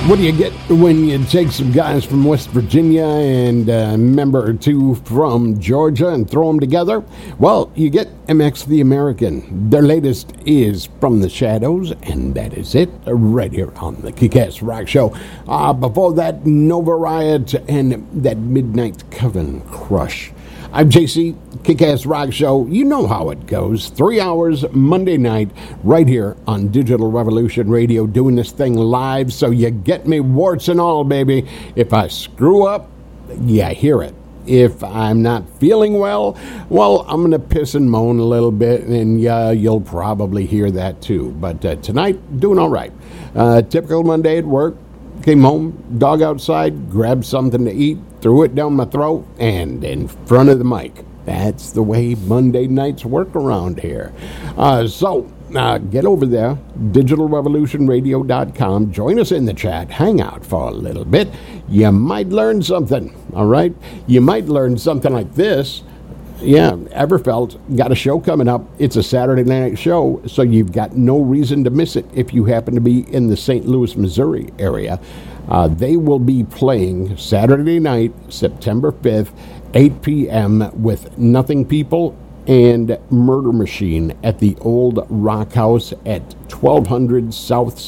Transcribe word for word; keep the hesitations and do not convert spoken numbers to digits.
What do you get when you take some guys from West Virginia and a member or two from Georgia and throw them together? Well, you get M X the American. Their latest is From the Shadows, and that is it right here on the Kick-Ass Rock Show. Uh, before that, Nova Riot and that Midnight Coven Crush. I'm J C, Kick-Ass Rock Show. You know how it goes. Three hours Monday night right here on Digital Revolution Radio, doing this thing live, so you get me warts and all, baby. If I screw up, yeah, hear it. If I'm not feeling well, well, I'm going to piss and moan a little bit, and yeah, you'll probably hear that too. But uh, tonight, doing all right. Uh, typical Monday at work. Came home, dog outside, grabbed something to eat, threw it down my throat, and in front of the mic. That's the way Monday nights work around here. Uh, so, uh, get over there, digital revolution radio dot com. Join us in the chat. Hang out for a little bit. You might learn something, all right? You might learn something like this. Yeah, Everfelt got a show coming up. It's a Saturday night show, so you've got no reason to miss it if you happen to be in the Saint Louis, Missouri area. Uh, they will be playing Saturday night, September fifth, eight p.m. with Nothing People and Murder Machine at the Old Rock House at twelve hundred South